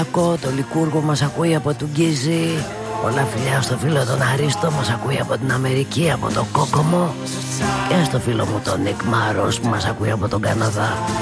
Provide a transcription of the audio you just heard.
Το Λικούργο μας ακούει από τον Γκίζη. Πολλά φιλιά στο φίλο τον Αρίστο, μας ακούει από την Αμερική, από το Κόκομο. Και στο φίλο μου τον Νικ Μάρος που μας ακούει από τον Καναδά.